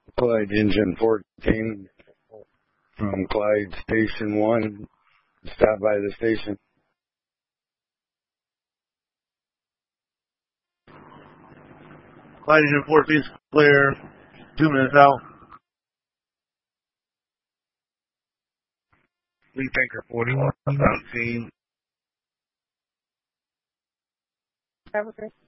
Clyde Engine 14 from Clyde Station 1. Stop by the station. Clyde Engine 14 is clear. 2 minutes out. Lee Tanker 41 about scene. Okay.